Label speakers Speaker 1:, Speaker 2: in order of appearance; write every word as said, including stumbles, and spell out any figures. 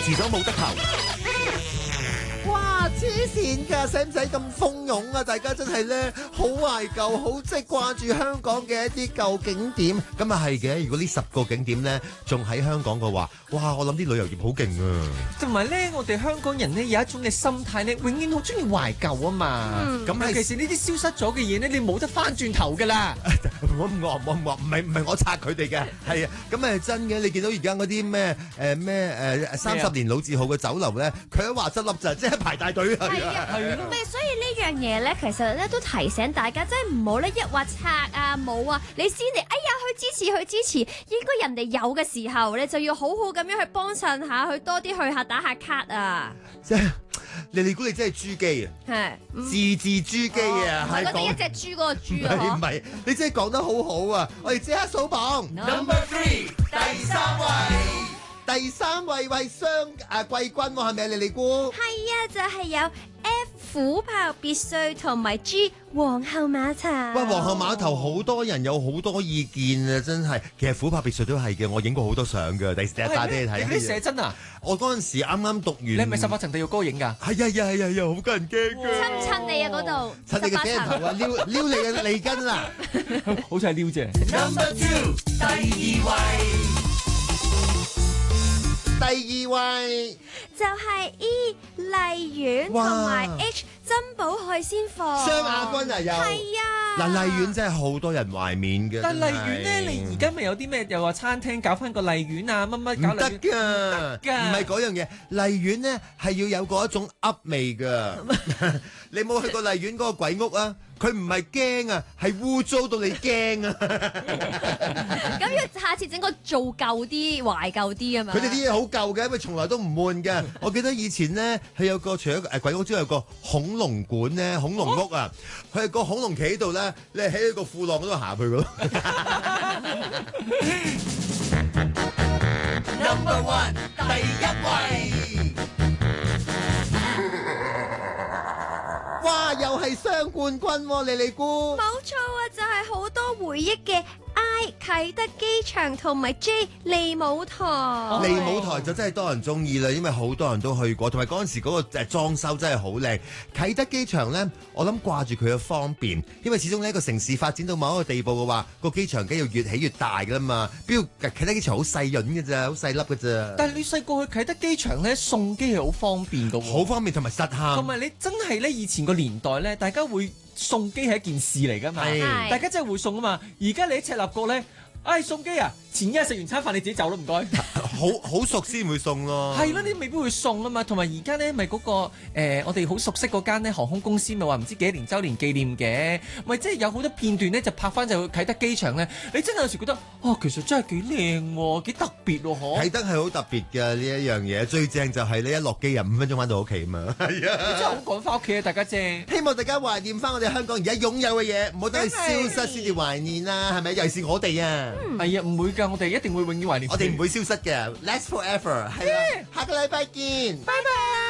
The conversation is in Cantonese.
Speaker 1: 遲咗冇得投。
Speaker 2: 哇！黐線㗎，使唔使咁蜂擁啊？大家真係咧好懷舊，好即係掛住香港嘅一啲舊景點。咁啊係嘅，如果呢十個景點咧仲喺香港嘅話，哇！我諗啲旅遊業好勁啊！
Speaker 3: 同埋咧，我哋香港人咧有一種嘅心態咧，永遠好中意懷舊啊嘛。咁、嗯、尤其是呢啲消失咗嘅嘢咧，你冇得翻轉頭㗎啦。
Speaker 2: 我唔我我我唔係唔係我拆佢哋嘅，係啊，咁係真嘅。你見到而家嗰啲咩誒咩誒三十年老字號嘅酒樓咧，佢喺話執笠就即係排大隊去啊，
Speaker 4: 係咯。咪所以呢樣嘢咧，其實咧都提醒大家，真係唔好咧一話拆啊冇啊，你先嚟哎呀去支持去支持，應該人哋有嘅時候，你就要好好咁樣去幫襯下，去多啲去下打下卡啊。
Speaker 2: 即係你你估你真係豬機啊？係自字豬機啊？係
Speaker 4: 講一隻豬嗰個豬啊？
Speaker 2: 唔係，你真係講得好好啊！我哋即刻數榜
Speaker 1: ，Number Three 第三位，
Speaker 2: 第三位為雙啊季軍喎，係咪啊？你你估？
Speaker 4: 係啊，就係、是、有 F 虎豹別墅同埋 G 皇后碼頭。
Speaker 2: 喂，皇后碼頭好多人有好多意見啊，真係。其實虎豹別墅都係嘅，我影過好多相㗎，第時帶俾你睇。
Speaker 3: 你寫真啊？
Speaker 2: 我嗰陣時啱啱讀完。
Speaker 3: 你係咪十八層地獄哥影㗎？係
Speaker 2: 啊係啊係啊，好得人驚㗎。
Speaker 4: 親唔親你啊嗰度？
Speaker 2: 親你嘅死人頭啊！撩撩你嘅脷根啦！
Speaker 3: 好似係撩啫。
Speaker 1: Number Two 第二位。
Speaker 2: 第二位
Speaker 4: 就係 E 荔園同埋 H 珍寶海鮮舫
Speaker 2: 雙亞軍啊，又係啊！嗱，荔園真係好多人懷緬嘅。
Speaker 3: 但荔園咧，你而家咪有啲咩又話餐廳搞翻個荔園啊，乜乜搞荔園？
Speaker 2: 唔得㗎，唔係嗰樣嘢。荔園咧係要有嗰一種噏味㗎。你冇去過荔園嗰個鬼屋啊？佢唔係驚啊，係污糟到你驚啊！
Speaker 4: 咁要下次整個做舊啲、懷舊啲啊嘛。
Speaker 2: 佢哋啲嘢好舊嘅，因為從來都唔悶嘅。我記得以前咧，佢有個除咗誒鬼屋之外，有個恐龍館咧，恐龍屋啊，佢係個恐龍企喺度咧，你係喺個褲浪嗰度行去嘅咯。
Speaker 1: Number One 第一位。
Speaker 2: 哇！又係雙冠軍喎，你你估？
Speaker 4: 冇錯啊，就係、是、好多回憶嘅 I 啟德機場同埋 J 利舞台。
Speaker 2: 利舞台就真係多人中意啦，因為好多人都去過，同埋嗰陣時嗰個誒裝修真係好靚。啟德機場咧，我諗掛住佢嘅方便，因為始終呢一個城市發展到某一個地步嘅話，個機場梗要越起越大噶啦嘛。邊個啟德機場好細潤嘅咋，好細粒嘅咋。
Speaker 3: 但係你細個去啟德機場咧，送機係好方便嘅喎，
Speaker 2: 好方便同埋實慳。
Speaker 3: 同埋你真係咧，以前個年代咧，大家會送機係一件事嚟㗎嘛，大家真係會送啊嘛。而家你喺赤鱲角咧，唉、哎、送機啊！前一日食完餐飯你自己走啦，唔該。
Speaker 2: 好好熟先會送咯。
Speaker 3: 係咯，你未必會送啊嘛。同埋而家咧，咪嗰、那個、呃、我哋好熟悉嗰間咧航空公司咪話唔知幾多年週年紀念嘅，咪即係有好多片段咧就拍翻就啟德機場咧。你真係有時覺得，哦，其實真係幾靚喎，幾特別喎，嗬。
Speaker 2: 啟德係好特別嘅呢一樣嘢，最正就係你一落機啊，五分鐘翻到屋企啊嘛。係啊，
Speaker 3: 你真係好趕翻屋企啊，大家姐。
Speaker 2: 希望大家懷念翻我哋香港而家擁有嘅嘢，唔好等佢消失先至懷念啦，係咪？尤其是我哋啊。
Speaker 3: 係啊，唔會㗎，我哋一定會永遠懷念。
Speaker 2: 我哋唔會消失嘅 ，Let's forever，係啦，下個禮拜見，
Speaker 4: 拜拜。